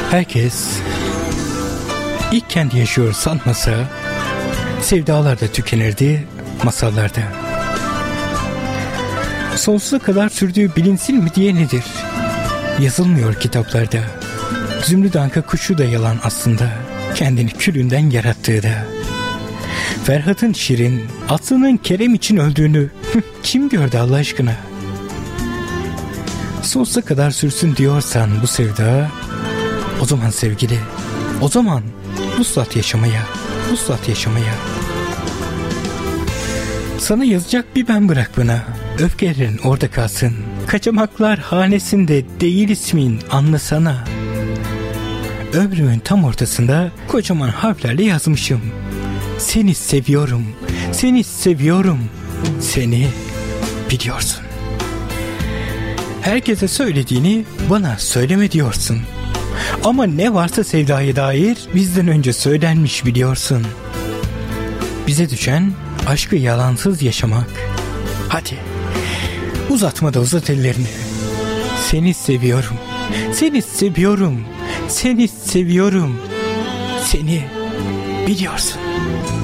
Herkes ilk kendi yaşıyor sanmasa, sevdalar da tükenirdi masallarda. Sonsuza kadar sürdüğü bilinsin mi diye nedir? Yazılmıyor kitaplarda. Zümrüt anka kuşu da yalan aslında, kendini külünden yarattığı da. Ferhat'ın Şirin, Aslı'nın Kerem için öldüğünü kim gördü Allah aşkına? Sonsuza kadar sürsün diyorsan bu sevda, o zaman sevgili, o zaman vuslat yaşamaya, vuslat yaşamaya. Sana yazacak bir ben bırak bana, öfkelerin orada kalsın. Kaçamaklar hanesinde değil ismin, anlasana. Ömrümün tam ortasında kocaman harflerle yazmışım. Seni seviyorum, seni seviyorum, seni biliyorsun. Herkese söylediğini bana söyleme diyorsun. Ama ne varsa sevdaya dair bizden önce söylenmiş biliyorsun. Bize düşen aşkı yalansız yaşamak. Hadi uzatma da uzat ellerini. Seni seviyorum, seni seviyorum, seni seviyorum, seni biliyorsun.